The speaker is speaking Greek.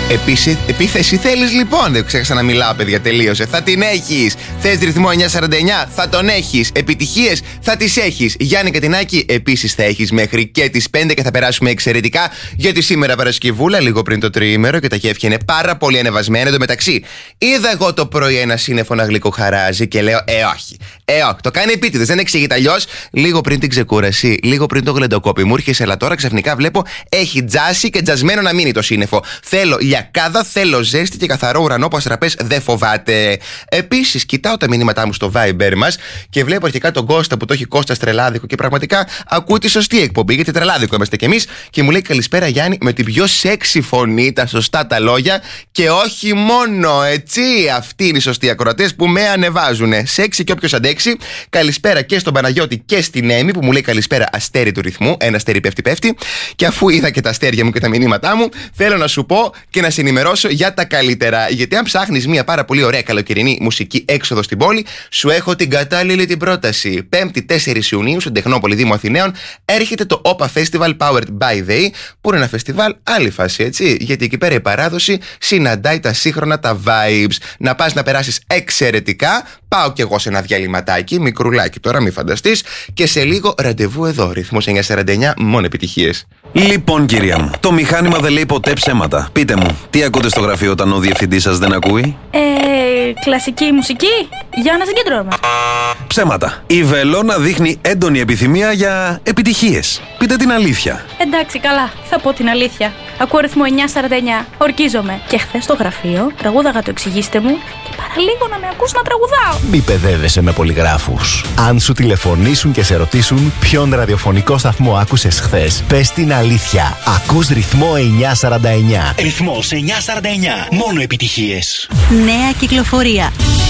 Επίθεση θέλεις λοιπόν? Δεν ξέχασα να μιλάω, παιδιά, τελείωσε. Θα την έχεις. Θες ρυθμό 949? Θα τον έχεις. Επιτυχίες θα τις έχεις. Γιάννη Κατινάκη επίσης θα έχεις μέχρι και τις 5 και θα περάσουμε εξαιρετικά. Γιατί σήμερα Παρασκευούλα, λίγο πριν το τριήμερο και τα χέφια είναι πάρα πολύ ανεβασμένα. Εν τω μεταξύ, είδα εγώ το πρωί ένα σύννεφο να γλυκοχαράζει και λέω όχι. Το κάνει επίτηδες, δεν εξηγείται αλλιώς. Λίγο πριν την ξεκούραση, λίγο πριν το γλεντοκόπι μου ήρχε, αλλά τώρα ξαφνικά βλέπω έχει τζάσει και τζασμένο να μείνει το σύννεφο. Θέλω λιακάδα, θέλω ζέστη και καθαρό ουρανό που αστραπές δεν φοβάται. Επίσης, κοιτάω τα μηνύματά μου στο Viber μας και βλέπω αρχικά τον Κώστα που το έχει Κώστας τρελάδικο και πραγματικά ακούει τη σωστή εκπομπή, γιατί τρελάδικο είμαστε κι εμείς. Και μου λέει καλησπέρα Γιάννη, με την πιο σεξι φωνή, τα σωστά τα λόγια και όχι μόνο, έτσι. Αυτοί είναι οι σωστοί ακροατές που με ανεβάζουν. Σεξι και όποιος αντέξει. Καλησπέρα και στον Παναγιώτη και στην Έμι που μου λέει καλησπέρα αστέρι του ρυθμού. Ένα αστέρι πέφτει. Και αφού είδα και τα αστέρια μου και τα μηνύματά μου, θέλω να σου πω και να σε ενημερώσω για τα καλύτερα. Γιατί αν ψάχνεις μια πάρα πολύ ωραία καλοκαιρινή μουσική έξοδο στην πόλη, σου έχω την κατάλληλη την πρόταση. 5η 4 Ιουνίου στην Τεχνόπολη Δήμου Αθηναίων έρχεται το OPA Festival Powered by They, που είναι ένα φεστιβάλ άλλη φάση, έτσι. Γιατί εκεί πέρα η παράδοση συναντάει τα σύγχρονα, τα vibes. Να πας να περάσεις εξαιρετικά. Πάω κι εγώ σε ένα διαλυματάκι, μικρουλάκι τώρα, μη φανταστείς. Και σε λίγο ραντεβού εδώ, ρυθμός 949, μόνο επιτυχίες. Λοιπόν, κυρία μου, το μηχάνημα δεν λέει ποτέ ψέματα. Πείτε μου, τι ακούτε στο γραφείο όταν ο διευθυντής σας δεν ακούει? Κλασική μουσική, για να συγκεντρώνουμε. Ψέματα. Η Βελόνα δείχνει έντονη επιθυμία για επιτυχίες. Πείτε την αλήθεια. Εντάξει, καλά, θα πω την αλήθεια. Ακούω ρυθμό 949, ορκίζομαι. Και χθες στο γραφείο τραγούδαγα το εξηγήστε μου και παραλίγο να με ακούς να τραγουδάω. Μη παιδεύεσαι με πολυγράφους. Αν σου τηλεφωνήσουν και σε ρωτήσουν ποιον ραδιοφωνικό σταθμό άκουσες χθες, πες την αλήθεια. Ακούς ρυθμό 949. Ρυθμός 949. Μόνο επιτυχίες. Νέα κυκλοφορία.